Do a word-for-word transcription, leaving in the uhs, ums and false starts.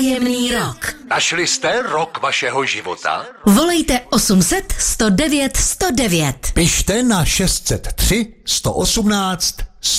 Vzájemný rok. Našli jste rok vašeho života? Volejte osm set sto devět sto devět. Pište na šest set tři sto osmnáct sto